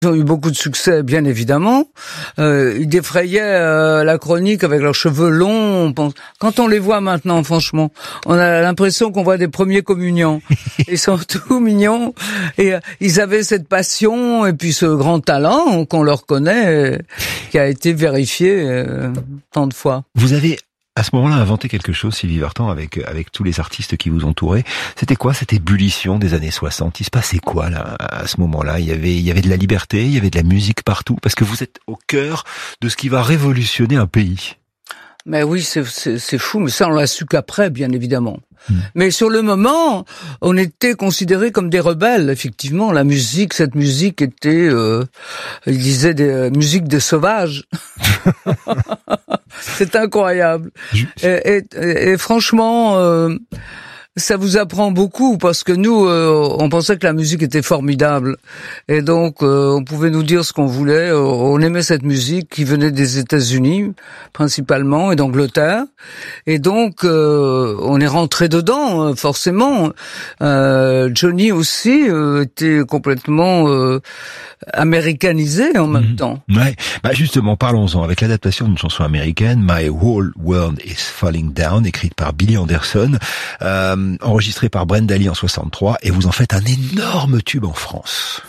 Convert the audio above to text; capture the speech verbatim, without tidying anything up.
Ils ont eu beaucoup de succès, bien évidemment. Euh, ils défrayaient euh, la chronique avec leurs cheveux longs. On pense... Quand on les voit maintenant, franchement, on a l'impression qu'on voit des premiers communiants. Ils sont tout mignons. Et euh, ils avaient cette passion et puis ce grand talent qu'on leur connaît, euh, qui a été vérifié euh, tant de fois. Vous avez à ce moment-là inventé quelque chose, Sylvie Vartan, avec avec tous les artistes qui vous entouraient. C'était quoi cette ébullition des années soixante? Il se passait quoi là à ce moment-là? Il y avait il y avait de la liberté, il y avait de la musique partout, parce que vous êtes au cœur de ce qui va révolutionner un pays. Mais oui, c'est, c'est, c'est fou, mais ça on l'a su qu'après, bien évidemment. Mmh. Mais sur le moment, on était considérés comme des rebelles, effectivement. La musique, cette musique était, euh, ils disaient des euh, musiques de sauvages. C'est incroyable. Et, et, et, et franchement, euh, ça vous apprend beaucoup parce que nous, euh, on pensait que la musique était formidable et donc euh, on pouvait nous dire ce qu'on voulait. On aimait cette musique qui venait des États-Unis principalement et d'Angleterre et donc euh, on est rentré dedans forcément. Euh, Johnny aussi euh, était complètement euh, américanisé en même mmh. temps. Ouais, bah justement, parlons-en avec l'adaptation d'une chanson américaine, My Whole World is Falling Down, écrite par Billy Anderson. Euh, enregistré par Brenda Lee en soixante-trois, et vous en faites un énorme tube en France.